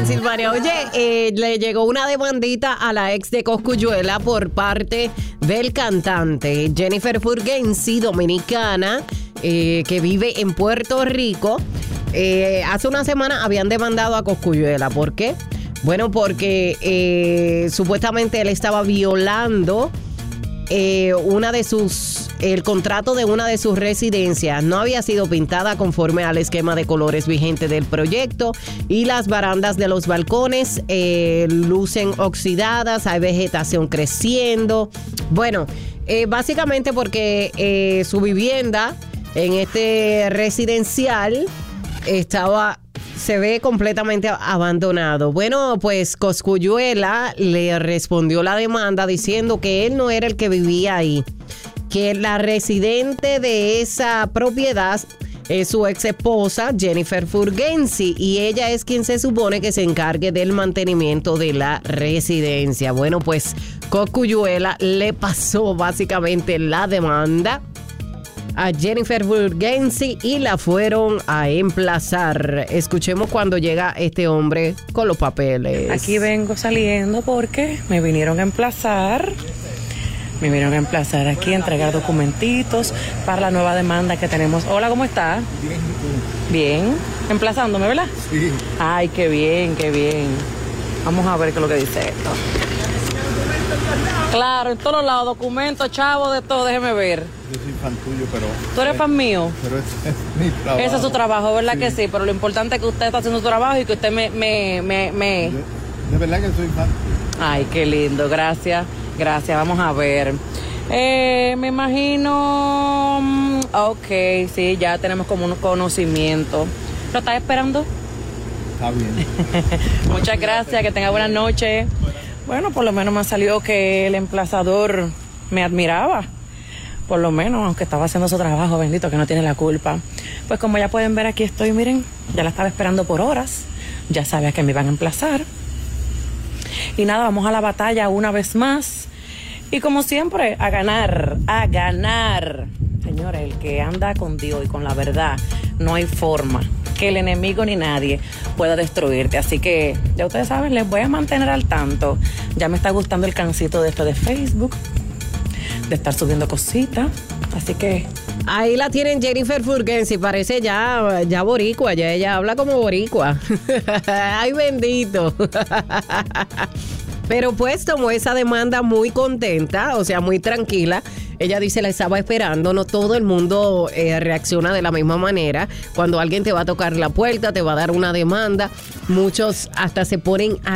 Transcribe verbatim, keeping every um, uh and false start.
Pensilvania. Oye, eh, le llegó una demandita a la ex de Cosculluela por parte del cantante Jennifer Furgensi, dominicana, eh, que vive en Puerto Rico. Eh, hace una semana habían demandado a Cosculluela. ¿Por qué? Bueno, porque eh, supuestamente él estaba violando eh, una de sus, el contrato de una de sus residencias. No había sido pintada conforme al esquema de colores vigente del proyecto y las barandas de los balcones eh, lucen oxidadas, hay vegetación creciendo. Bueno, eh, básicamente porque eh, su vivienda en este residencial estaba... se ve completamente abandonado. Bueno, pues Cosculluela le respondió la demanda diciendo que él no era el que vivía ahí, que la residente de esa propiedad es su ex esposa Jennifer Furgensi y ella es quien se supone que se encargue del mantenimiento de la residencia. Bueno, pues Cosculluela le pasó básicamente la demanda a Jennifer Furgensi y la fueron a emplazar. Escuchemos cuando llega este hombre con los papeles. Aquí vengo saliendo porque me vinieron a emplazar. Me vinieron a emplazar aquí, a entregar documentitos para la nueva demanda que tenemos. Hola, ¿cómo está? Bien, ¿tú? Bien. Emplazándome, ¿verdad? Sí. Ay, qué bien, qué bien. Vamos a ver qué es lo que dice esto. Claro, en todos lados, documentos, chavos, de todo, déjeme ver. Yo soy fan tuyo, pero... ¿Tú eres fan mío? Pero es, es mi trabajo. Ese es su trabajo, ¿verdad Sí. que sí? Pero lo importante es que usted está haciendo su trabajo y que usted me... me, me, me... Yo, de verdad que soy fan tuyo. Ay, qué lindo, gracias, gracias, vamos a ver. Eh, me imagino... mm, Ok, sí, ya tenemos como un conocimiento. ¿Lo estás esperando? Está bien. Muchas gracias, que tenga buenas noches. Bueno, por lo menos me salió que el emplazador me admiraba. Por lo menos, aunque estaba haciendo su trabajo, bendito, que no tiene la culpa. Pues como ya pueden ver, aquí estoy, miren, ya la estaba esperando por horas. Ya sabía que me iban a emplazar. Y nada, vamos a la batalla una vez más. Y como siempre, a ganar, a ganar. Señores, el que anda con Dios y con la verdad, no hay forma que el enemigo ni nadie pueda destruirte. Así que, ya ustedes saben, les voy a mantener al tanto. Ya me está gustando el cancito de esto de Facebook, de estar subiendo cositas. Así que... Ahí la tienen Jennifer Furgensi, parece ya, ya boricua, ya ella habla como boricua. Ay, bendito. Pero pues tomó esa demanda muy contenta, o sea, muy tranquila. Ella dice, la estaba esperando. No todo el mundo eh, reacciona de la misma manera. Cuando alguien te va a tocar la puerta, te va a dar una demanda, muchos hasta se ponen a